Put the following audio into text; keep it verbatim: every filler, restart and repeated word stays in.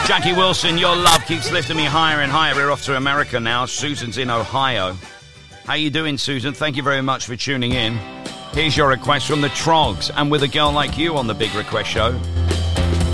Jackie Wilson, your love keeps lifting me higher and higher. We're off to America now. Susan's in Ohio. How you doing, Susan? Thank you very much for tuning in. Here's your request from the Trogs, and with a girl like you on the Big Request Show.